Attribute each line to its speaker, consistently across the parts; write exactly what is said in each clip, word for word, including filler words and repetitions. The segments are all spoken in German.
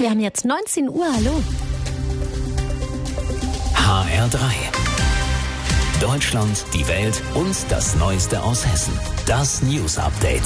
Speaker 1: Wir haben jetzt neunzehn Uhr, hallo.
Speaker 2: H R drei. Deutschland, die Welt und das Neueste aus Hessen. Das News Update.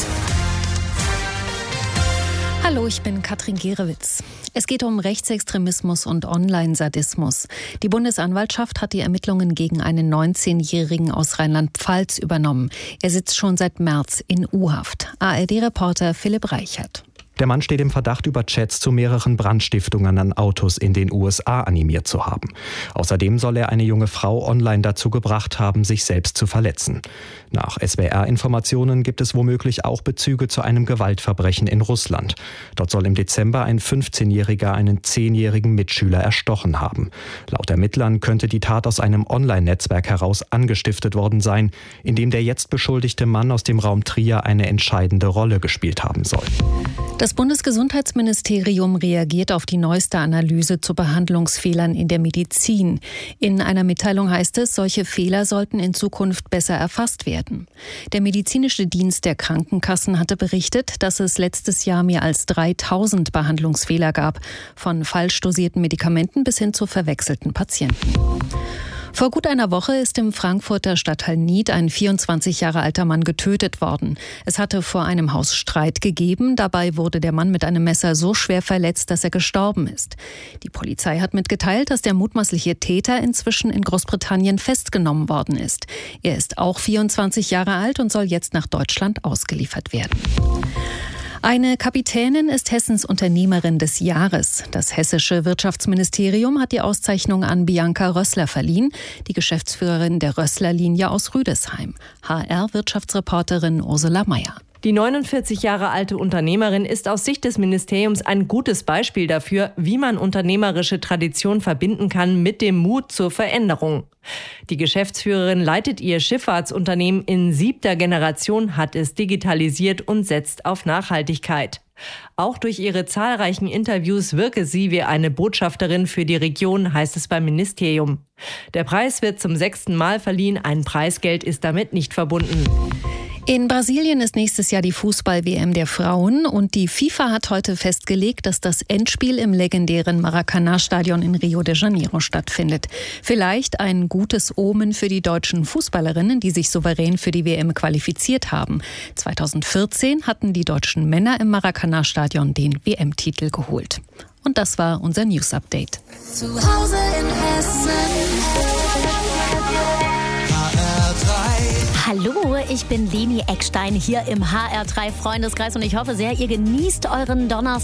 Speaker 1: Hallo, ich bin Katrin Gerewitz. Es geht um Rechtsextremismus und Online-Sadismus. Die Bundesanwaltschaft hat die Ermittlungen gegen einen neunzehnjährigen aus Rheinland-Pfalz übernommen. Er sitzt schon seit März in U-Haft. A R D-Reporter Philipp Reichert.
Speaker 3: Der Mann steht im Verdacht, über Chats zu mehreren Brandstiftungen an Autos in den U S A animiert zu haben. Außerdem soll er eine junge Frau online dazu gebracht haben, sich selbst zu verletzen. Nach S W R-Informationen gibt es womöglich auch Bezüge zu einem Gewaltverbrechen in Russland. Dort soll im Dezember ein fünfzehnjähriger einen zehnjährigen Mitschüler erstochen haben. Laut Ermittlern könnte die Tat aus einem Online-Netzwerk heraus angestiftet worden sein, in dem der jetzt beschuldigte Mann aus dem Raum Trier eine entscheidende Rolle gespielt haben soll.
Speaker 1: Das Bundesgesundheitsministerium reagiert auf die neueste Analyse zu Behandlungsfehlern in der Medizin. In einer Mitteilung heißt es, solche Fehler sollten in Zukunft besser erfasst werden. Der medizinische Dienst der Krankenkassen hatte berichtet, dass es letztes Jahr mehr als dreitausend Behandlungsfehler gab, von falsch dosierten Medikamenten bis hin zu verwechselten Patienten. Vor gut einer Woche ist im Frankfurter Stadtteil Nied ein vierundzwanzig Jahre alter Mann getötet worden. Es hatte vor einem Haus Streit gegeben. Dabei wurde der Mann mit einem Messer so schwer verletzt, dass er gestorben ist. Die Polizei hat mitgeteilt, dass der mutmaßliche Täter inzwischen in Großbritannien festgenommen worden ist. Er ist auch vierundzwanzig Jahre alt und soll jetzt nach Deutschland ausgeliefert werden. Eine Kapitänin ist Hessens Unternehmerin des Jahres. Das hessische Wirtschaftsministerium hat die Auszeichnung an Bianca Rössler verliehen, die Geschäftsführerin der Rössler-Linie aus Rüdesheim. H R-Wirtschaftsreporterin Ursula Meyer.
Speaker 4: Die neunundvierzig Jahre alte Unternehmerin ist aus Sicht des Ministeriums ein gutes Beispiel dafür, wie man unternehmerische Tradition verbinden kann mit dem Mut zur Veränderung. Die Geschäftsführerin leitet ihr Schifffahrtsunternehmen in siebter Generation, hat es digitalisiert und setzt auf Nachhaltigkeit. Auch durch ihre zahlreichen Interviews wirke sie wie eine Botschafterin für die Region, heißt es beim Ministerium. Der Preis wird zum sechsten Mal verliehen, ein Preisgeld ist damit nicht verbunden.
Speaker 1: In Brasilien ist nächstes Jahr die Fußball-W M der Frauen und die FIFA hat heute festgelegt, dass das Endspiel im legendären Maracanã-Stadion in Rio de Janeiro stattfindet. Vielleicht ein gutes Omen für die deutschen Fußballerinnen, die sich souverän für die W M qualifiziert haben. zweitausendvierzehn hatten die deutschen Männer im Maracanã-Stadion den W M-Titel geholt. Und das war unser News-Update.
Speaker 5: Zu Hause in Hessen.
Speaker 6: Hallo, ich bin Leni Eckstein hier im H R drei Freundeskreis und ich hoffe sehr, ihr genießt euren Donnerstag.